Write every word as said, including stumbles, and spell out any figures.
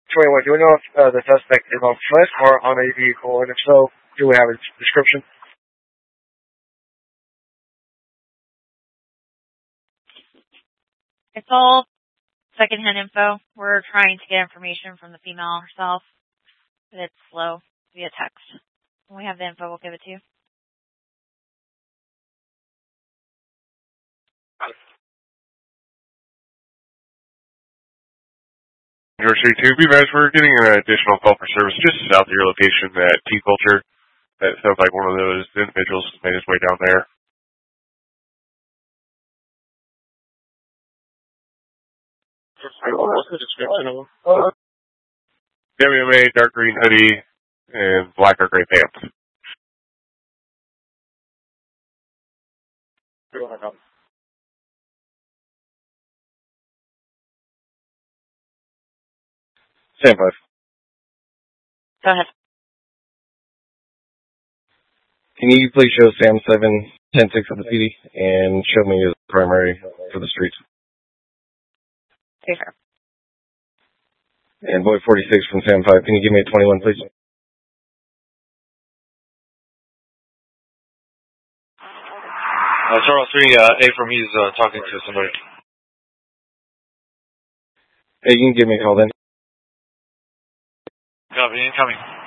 twenty-one, do we know if uh, the suspect is on foot or on a vehicle? And if so, do we have a description? It's all secondhand info. We're trying to get information from the female herself, but it's slow via text. When we have the info, we'll give it to you. University two, be advised, we're getting an additional call for service just south of your location at T-Culture. That sounds like one of those individuals made his way down there. W M A, dark green hoodie, and black or gray pants. Sam five. Go ahead. Can you please show Sam seven, ten six of the P D and show me his primary for the streets? Okay, sure. And boy forty-six from Sam five, can you give me a twenty-one, please? Uh, Charles three, uh, A from he's uh, talking to somebody. Hey, you can give me a call then. Copy, incoming.